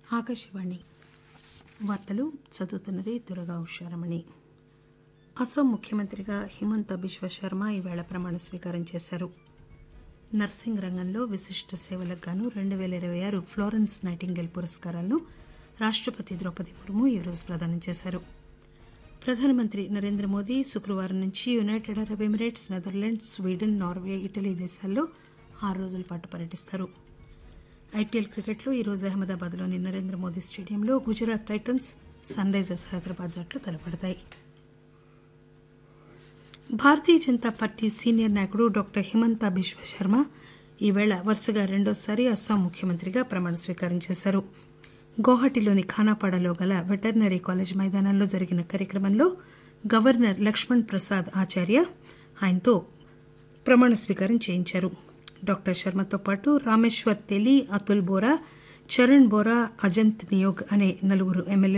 ఆకాశవాణి వార్తలు చదువుతున్నది దుర్గా ఉషారమణి. అసోం ముఖ్యమంత్రిగా హిమంత బిశ్వ శర్మ ఈవేళ ప్రమాణ స్వీకారం చేశారు. నర్సింగ్ రంగంలో విశిష్ట సేవలకు గాను 2026 ఫ్లోరెన్స్ నైటింగేల్ పురస్కారాలను రాష్టపతి ద్రౌపది ముర్ము ఈరోజు ప్రదానం చేశారు. ప్రధానమంత్రి నరేంద్ర మోదీ శుక్రవారం నుంచి United Arab Emirates, Netherlands, Sweden, Norway, Italy దేశాల్లో 6 రోజుల పాటు పర్యటిస్తారు. ఐపీఎల్ క్రికెట్లో ఈరోజు అహ్మదాబాద్లోని నరేంద్ర మోదీ స్టేడియంలో Gujarat Titans, sun Risers Hyderabad జట్లు తలపడతాయి. భారతీయ జనతా పార్టీ సీనియర్ నాయకుడు డాక్టర్ హిమంత బిశ్వ శర్మ ఈవేళ వరుసగా రెండోసారి అస్సాం ముఖ్యమంత్రిగా ప్రమాణ స్వీకారం చేశారు. గౌహటిలోని ఖానాపాడలో గల వెటర్నరీ కాలేజ్ మైదానంలో జరిగిన కార్యక్రమంలో గవర్నర్ లక్ష్మణ్ ప్రసాద్ ఆచార్య ఆయనతో ప్రమాణ స్వీకారం చేయించారు. డాక్టర్ శర్మతో పాటు రామేశ్వర్ తెలి, అతుల్ బోరా, చరణ్ బోరా, అజంత్ నియోగ్ అనే 4 ఎమ్మెల్యేలు